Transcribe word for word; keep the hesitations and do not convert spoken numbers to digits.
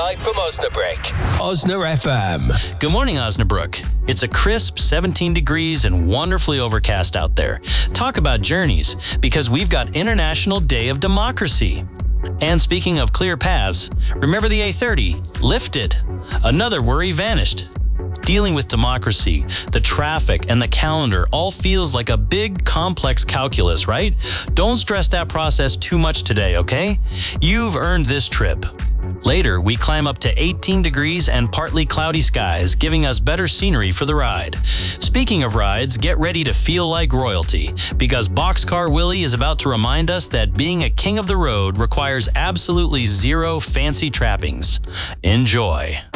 live from Osnabrück. Osna F M. Good morning, Osnabrück. It's a crisp seventeen degrees and wonderfully overcast out there. Talk about journeys, because we've got International Day of Democracy. And speaking of clear paths, remember the A thirty? Lifted. Another worry vanished. Dealing with democracy, the traffic, and the calendar all feels like a big, complex calculus, right? Don't stress that process too much today, okay? You've earned this trip. Later, we climb up to eighteen degrees and partly cloudy skies, giving us better scenery for the ride. Speaking of rides, get ready to feel like royalty, because Boxcar Willie is about to remind us that being a king of the road requires absolutely zero fancy trappings. Enjoy.